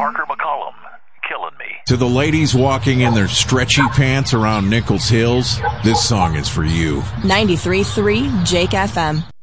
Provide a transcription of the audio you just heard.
Parker McCollum, killing me. To the ladies walking in their stretchy pants around Nichols Hills, this song is for you. 93.3 Jake FM.